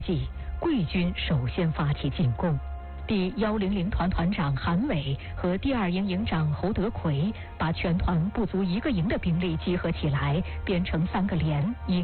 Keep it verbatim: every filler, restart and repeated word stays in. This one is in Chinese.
即贵军首先发起进攻。第一零零团团长韩伟和第二营营长侯德奎把全团不足一个营的兵力集合起来，编成三个连，一